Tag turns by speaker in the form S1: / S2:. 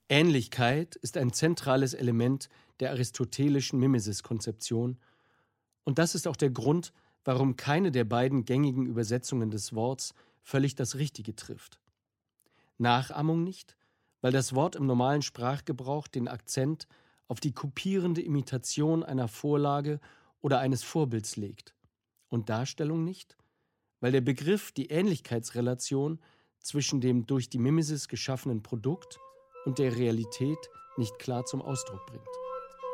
S1: Ähnlichkeit ist ein zentrales Element der aristotelischen Mimesis-Konzeption und das ist auch der Grund, warum keine der beiden gängigen Übersetzungen des Worts völlig das Richtige trifft. Nachahmung nicht, weil das Wort im normalen Sprachgebrauch den Akzent auf die kopierende Imitation einer Vorlage oder eines Vorbilds legt. Und Darstellung nicht, weil der Begriff die Ähnlichkeitsrelation zwischen dem durch die Mimesis geschaffenen Produkt und der Realität nicht klar zum Ausdruck bringt.